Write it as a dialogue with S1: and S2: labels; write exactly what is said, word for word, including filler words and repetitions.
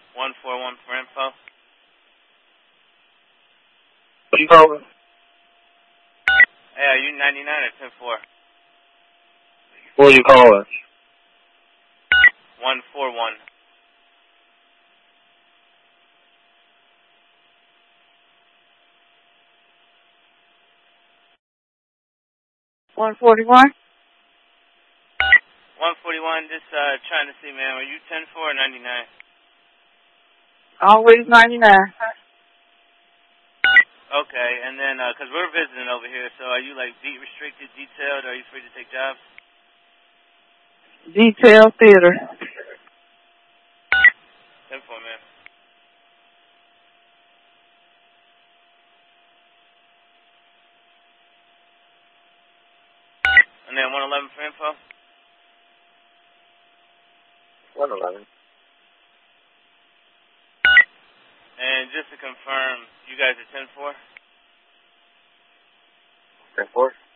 S1: one four one for info.
S2: What you calling?
S1: Hey, are you ninety-nine or ten four?
S2: Where are you calling?
S1: one four one.
S3: one forty-one?
S1: one forty-one, just uh, trying to see, man, are you ten four or ninety-nine?
S3: Always ninety-nine.
S1: Okay, and then, uh, because we're visiting over here, so are you, like, beat restricted, detailed, or are you free to take jobs?
S3: Detail theater.
S1: ten four, man. And then one eleven for info?
S2: one eleven.
S1: And just to confirm, you guys are ten four?
S2: ten four?